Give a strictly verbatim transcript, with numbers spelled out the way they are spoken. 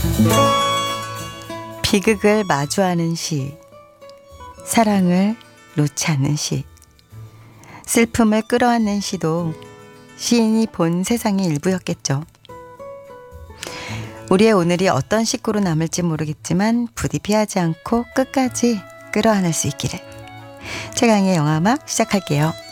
비극을 마주하는 시, 사랑을 놓지 않는 시, 슬픔을 끌어안는 시도 시인이 본 세상의 일부였겠죠. 우리의 오늘이 어떤 식구로 남을지 모르겠지만 부디 피하지 않고 끝까지 끌어안을 수 있기를. 최강의 영화음악 시작할게요.